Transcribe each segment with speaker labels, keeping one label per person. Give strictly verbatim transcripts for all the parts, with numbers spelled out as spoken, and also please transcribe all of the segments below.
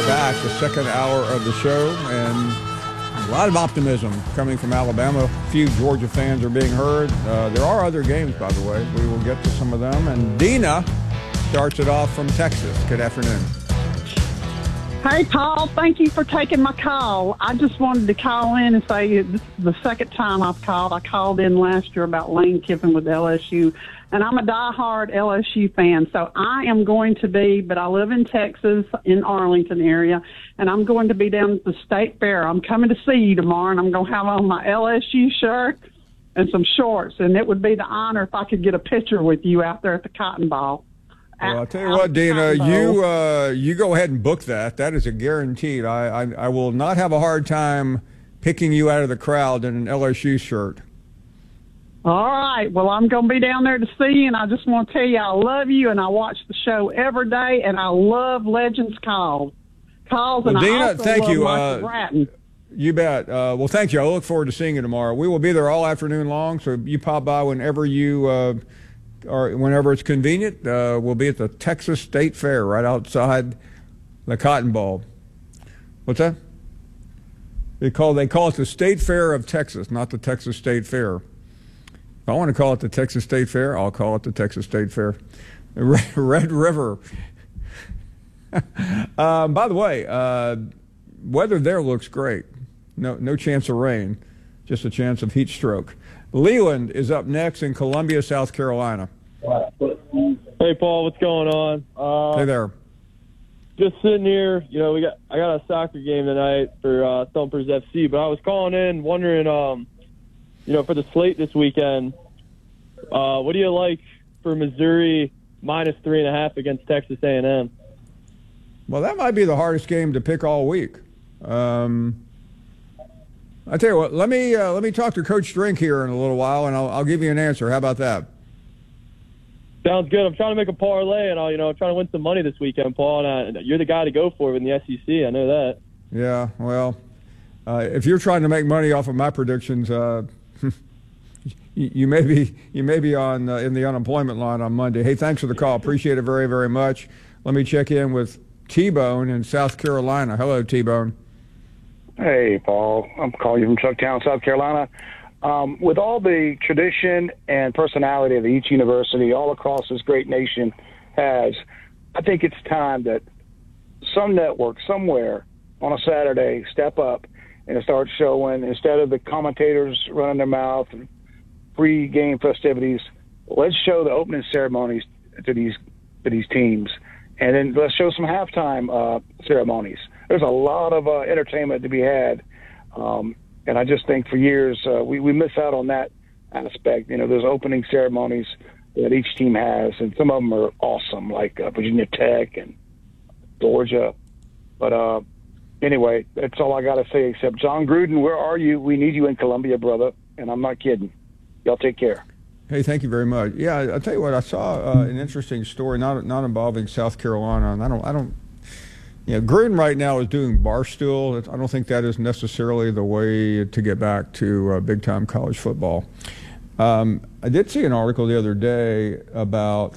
Speaker 1: are back, the second hour of the show, and a lot of optimism coming from Alabama. A few Georgia fans are being heard. Uh, there are other games, by the way. We will get to some of them. And Dina starts it off from Texas. Good afternoon.
Speaker 2: Hey, Paul, thank you for taking my call. I just wanted to call in and say this is the second time I've called. I called in last year about Lane Kiffin with L S U, and I'm a diehard L S U fan. So I am going to be, but I live in Texas, in Arlington area, and I'm going to be down at the State Fair. I'm coming to see you tomorrow, and I'm going to have on my L S U shirt and some shorts, and it would be the honor if I could get a picture with you out there at the Cotton Bowl.
Speaker 1: Well, I'll tell you what, Dina, you uh, you go ahead and book that. That is a guaranteed. I, I I will not have a hard time picking you out of the crowd in an L S U shirt.
Speaker 2: All right. Well, I'm going to be down there to see you, and I just want to tell you I love you, and I watch the show every day, and I love Legends Calls. Calls,
Speaker 1: well,
Speaker 2: and
Speaker 1: Dina,
Speaker 2: I also
Speaker 1: thank
Speaker 2: love
Speaker 1: you.
Speaker 2: Michael
Speaker 1: Uh,
Speaker 2: Bratton.
Speaker 1: You bet. Uh, well, thank you. I look forward to seeing you tomorrow. We will be there all afternoon long, so you pop by whenever you uh, or whenever it's convenient. Uh, we'll be at the Texas State Fair right outside the Cotton Bowl. What's that? They call they call it the State Fair of Texas, not the Texas State Fair. If I want to call it the Texas State Fair, I'll call it the Texas State Fair. Red, Red River. um, by the way, uh, weather there looks great. No, no chance of rain, just a chance of heat stroke. Leland is up next in Columbia, South Carolina.
Speaker 3: Hey, Paul, what's going on? Uh,
Speaker 1: hey there.
Speaker 3: Just sitting here, you know, we got I got a soccer game tonight for uh, Thumpers F C, but I was calling in wondering, um, you know, for the slate this weekend, uh, what do you like for Missouri minus three and a half against Texas A and M?
Speaker 1: Well, that might be the hardest game to pick all week. Um, I tell you what, let me uh, let me talk to Coach Drink here in a little while, and I'll, I'll give you an answer. How about that?
Speaker 3: Sounds good. I'm trying to make a parlay, and I'll you know I'm trying to win some money this weekend, Paul. And I, you're the guy to go for in the S E C. I know that.
Speaker 1: Yeah. Well, uh, if you're trying to make money off of my predictions, uh, you, you may be you may be on uh, in the unemployment line on Monday. Hey, thanks for the call. Appreciate it very very much. Let me check in with T-Bone in South Carolina. Hello, T-Bone.
Speaker 4: Hey, Paul. I'm calling you from Chucktown, South Carolina. Um, with all the tradition and personality that each university all across this great nation has, I think it's time that some network somewhere on a Saturday step up and start showing, instead of the commentators running their mouth and pre-game festivities, let's show the opening ceremonies to these to these teams, and then let's show some halftime uh, ceremonies. There's a lot of uh, entertainment to be had. Um, And I just think for years uh, we, we miss out on that aspect. You know, there's opening ceremonies that each team has, and some of them are awesome, like uh, Virginia Tech and Georgia. But uh, anyway, that's all I got to say, except John Gruden, where are you? We need you in Columbia, brother. And I'm not kidding. Y'all take care.
Speaker 1: Hey, thank you very much. Yeah, I'll tell you what, I saw uh, an interesting story, not not involving South Carolina, and I don't, I don't, you know, Gruden right now is doing Barstool. I don't think that is necessarily the way to get back to uh, big-time college football. Um, I did see an article the other day about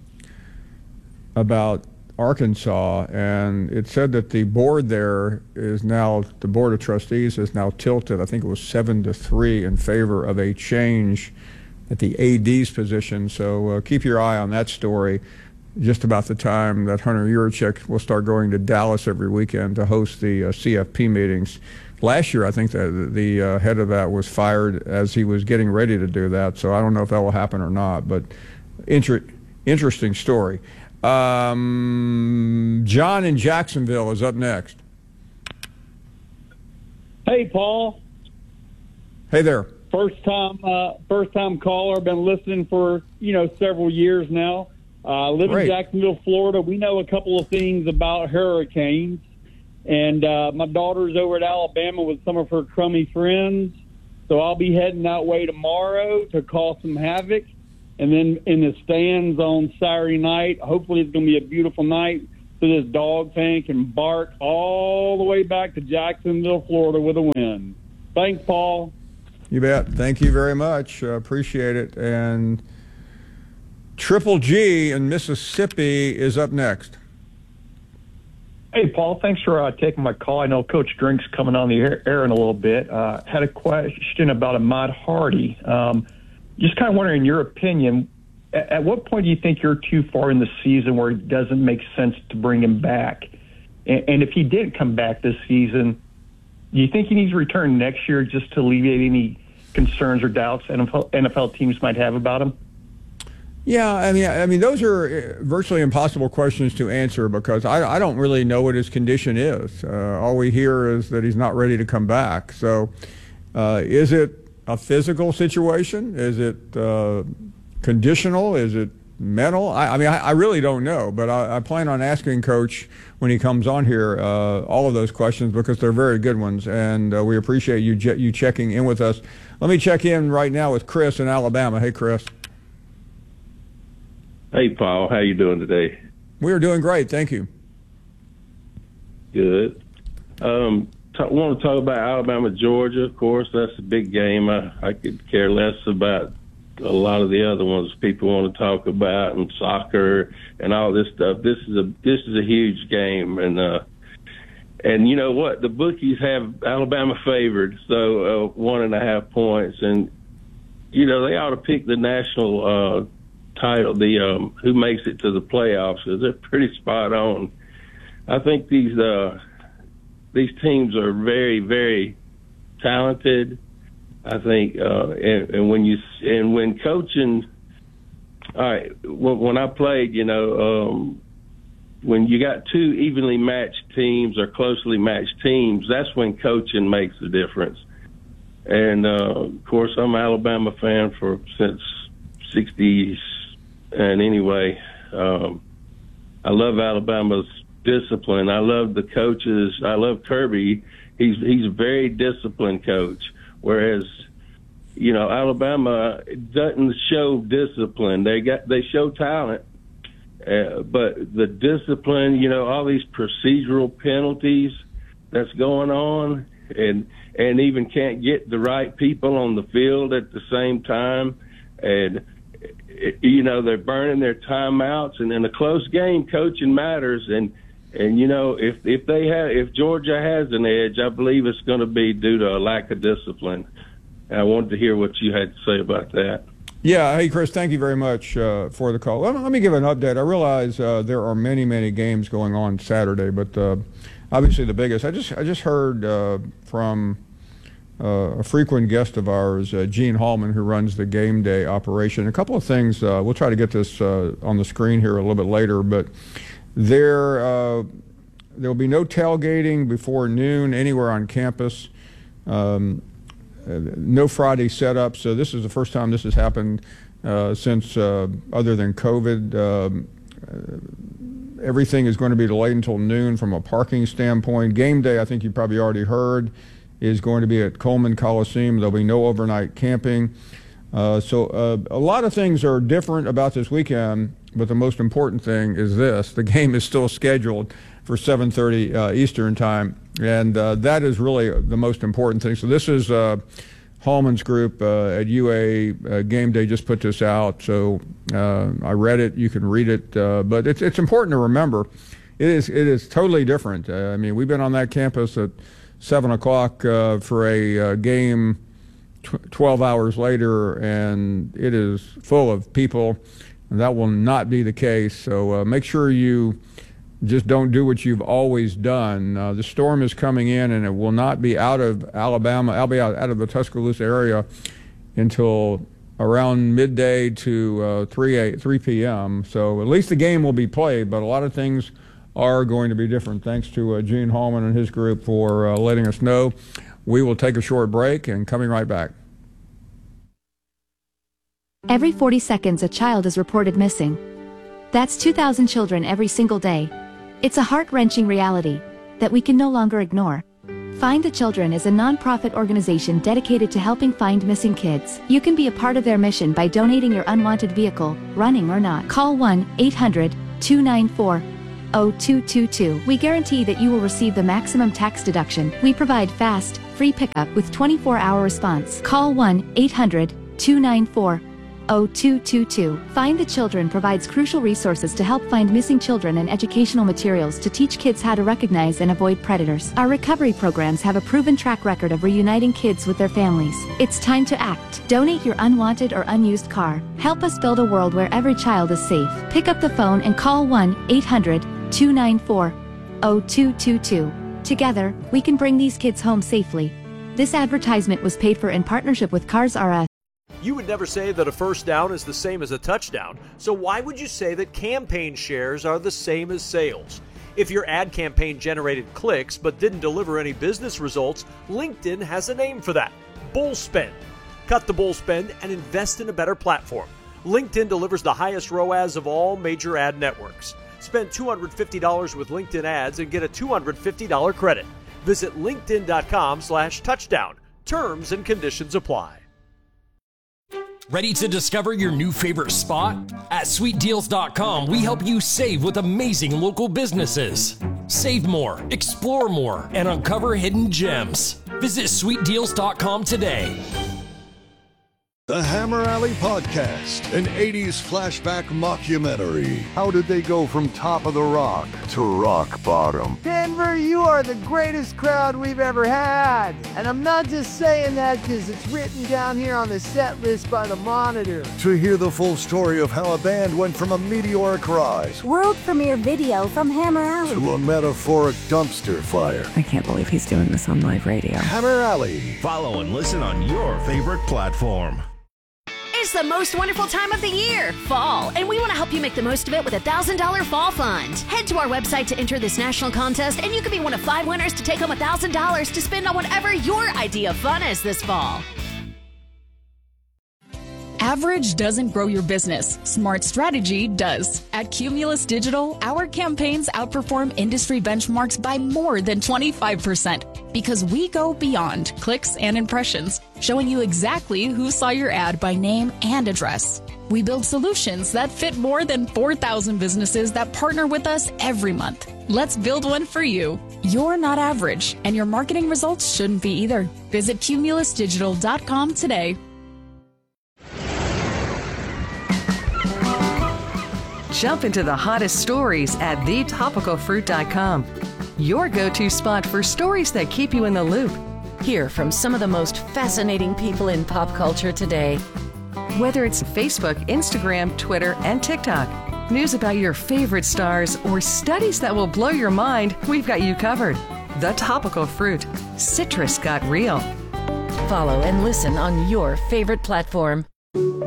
Speaker 1: about Arkansas, and it said that the board there is now, the board of trustees is now tilted, I think it was seven to three in favor of a change at the A D's position. So uh, keep your eye on that story. Just about the time that Hunter Yurachek will start going to Dallas every weekend to host the uh, C F P meetings. Last year, I think that the uh, head of that was fired as he was getting ready to do that, so I don't know if that will happen or not, but inter- interesting story. Um, John in Jacksonville is up next.
Speaker 5: Hey, Paul.
Speaker 1: Hey there.
Speaker 5: First time, uh, first time caller. Been listening for you know several years now. Uh, live
Speaker 1: Great.
Speaker 5: in Jacksonville, Florida. We know a couple of things about hurricanes, and uh, my daughter's over at Alabama with some of her crummy friends. So I'll be heading that way tomorrow to cause some havoc, and then in the stands on Saturday night. Hopefully, it's going to be a beautiful night so this dog fan can bark all the way back to Jacksonville, Florida, with a win. Thanks, Paul.
Speaker 1: You bet. Thank you very much. Uh, appreciate it. And Triple G in Mississippi is up next.
Speaker 6: Hey, Paul, thanks for uh, taking my call. I know Coach Drink's coming on the air, air in a little bit. Uh, had a question about Ahmad Hardy. Um, just kind of wondering, in your opinion, at, at what point do you think you're too far in the season where it doesn't make sense to bring him back? And, and if he did come back this season, do you think he needs to return next year just to alleviate any concerns or doubts N F L, N F L teams might have about him?
Speaker 1: Yeah, I mean, I mean, those are virtually impossible questions to answer because I, I don't really know what his condition is. Uh, all we hear is that he's not ready to come back. So, uh, is it a physical situation? Is it uh, conditional? Is it mental? I, I mean, I, I really don't know. But I, I plan on asking Coach when he comes on here uh, all of those questions because they're very good ones, and uh, we appreciate you you checking in with us. Let me check in right now with Chris in Alabama. Hey, Chris.
Speaker 7: Hey, Paul. How you doing today?
Speaker 1: We are doing great. Thank you.
Speaker 7: Good. Um, t- want to talk about Alabama, Georgia. Of course, that's a big game. I, I could care less about a lot of the other ones people want to talk about, and soccer and all this stuff. This is a this is a huge game, and uh, and you know what? The bookies have Alabama favored, so uh, one and a half points, and you know they ought to pick the national uh, title, the um, who makes it to the playoffs, because they're pretty spot on. I think these uh, these teams are very, very talented. I think, uh, and, and when you and when coaching, all right, when, when I played, you know, um, when you got two evenly matched teams or closely matched teams, that's when coaching makes the difference. And uh, of course, I'm an Alabama fan for since sixties. And anyway, um, I love Alabama's discipline. I love the coaches. I love Kirby. He's he's a very disciplined coach. Whereas, you know, Alabama doesn't show discipline. They got they show talent, uh, but the discipline, you know, all these procedural penalties that's going on, and and even can't get the right people on the field at the same time, and you know they're burning their timeouts. And in a close game, coaching matters. And and you know if if they have if Georgia has an edge, I believe it's going to be due to a lack of discipline. And I wanted to hear what you had to say about that.
Speaker 1: Yeah, hey Chris, thank you very much uh, for the call. Let me, let me give an update. I realize uh, there are many many games going on Saturday, but uh, obviously the biggest. I just I just heard uh, from. Uh, a frequent guest of ours, uh, Gene Hallman, who runs the game day operation. A couple of things, uh, we'll try to get this uh, on the screen here a little bit later, but there uh, there will be no tailgating before noon anywhere on campus. Um, uh, no Friday setup, so this is the first time this has happened uh, since, uh, other than COVID. Um, uh, everything is going to be delayed until noon from a parking standpoint. Game day, I think you probably already heard, is going to be at Coleman Coliseum. There'll be no overnight camping. Uh, so uh, a lot of things are different about this weekend, but the most important thing is this. The game is still scheduled for seven thirty uh, Eastern time, and uh, that is really the most important thing. So this is uh, Hallman's group uh, at U A uh, Game Day just put this out. So uh, I read it. You can read it. Uh, but it's, it's important to remember it is, it is totally different. Uh, I mean, we've been on that campus at seven o'clock uh, for a uh, game tw- twelve hours later, and it is full of people, and that will not be the case. So uh, make sure you just don't do what you've always done. Uh, the storm is coming in, and it will not be out of Alabama, I'll be out, out of the Tuscaloosa area until around midday to uh, three p.m. So at least the game will be played, but a lot of things are going to be different. Thanks to uh, Gene Hallman and his group for uh, letting us know. We will take a short break and coming right back.
Speaker 8: Every forty seconds a child is reported missing. That's two thousand children every single day. It's a heart-wrenching reality that we can no longer ignore. Find the Children is a non-profit organization dedicated to helping find missing kids. You can be a part of their mission by donating your unwanted vehicle, running or not. Call one eight hundred two nine four oh two two two. We guarantee that you will receive the maximum tax deduction. We provide fast, free pickup with twenty-four hour response. Call one eight hundred two nine four oh two two two. Find the Children provides crucial resources to help find missing children and educational materials to teach kids how to recognize and avoid predators. Our recovery programs have a proven track record of reuniting kids with their families. It's time to act. Donate your unwanted or unused car. Help us build a world where every child is safe. Pick up the phone and call one eight hundred two nine four oh two two two. Together, we can bring these kids home safely. This advertisement was paid for in partnership with Cars R Us.
Speaker 9: You would never say that a first down is the same as a touchdown, so why would you say that campaign shares are the same as sales? If your ad campaign generated clicks but didn't deliver any business results, LinkedIn has a name for that: bull spend. Cut the bull spend and invest in a better platform. LinkedIn delivers the highest R O A S of all major ad networks. Spend two hundred fifty dollars with LinkedIn ads and get a two hundred fifty dollars credit. Visit linkedin.com slash touchdown. Terms and conditions apply.
Speaker 10: Ready to discover your new favorite spot? At sweet deals dot com, we help you save with amazing local businesses. Save more, explore more, and uncover hidden gems. Visit sweet deals dot com today.
Speaker 11: The Hammer Alley Podcast, an eighties flashback mockumentary. How did they go from top of the rock to rock bottom?
Speaker 12: Denver, you are the greatest crowd we've ever had. And I'm not just saying that because it's written down here on the set list by the Monitor.
Speaker 11: To hear the full story of how a band went from a meteoric rise,
Speaker 13: world premiere video from Hammer Alley,
Speaker 11: to a metaphoric dumpster fire.
Speaker 14: I can't believe he's doing this on live radio.
Speaker 11: Hammer Alley.
Speaker 15: Follow and listen on your favorite platform.
Speaker 16: It's the most wonderful time of the year, fall, and we want to help you make the most of it with a one thousand dollars fall fund. Head to our website to enter this national contest, and you could be one of five winners to take home one thousand dollars to spend on whatever your idea of fun is this fall.
Speaker 17: Average doesn't grow your business. Smart strategy does. At Cumulus Digital, our campaigns outperform industry benchmarks by more than twenty-five percent because we go beyond clicks and impressions, showing you exactly who saw your ad by name and address. We build solutions that fit more than four thousand businesses that partner with us every month. Let's build one for you. You're not average, and your marketing results shouldn't be either. Visit cumulus digital dot com today.
Speaker 18: Jump into the hottest stories at the topical fruit dot com. Your go-to spot for stories that keep you in the loop.
Speaker 19: Hear from some of the most fascinating people in pop culture today.
Speaker 18: Whether it's Facebook, Instagram, Twitter, and TikTok, news about your favorite stars, or studies that will blow your mind, we've got you covered. The Topical Fruit. Citrus got real.
Speaker 19: Follow and listen on your favorite platform.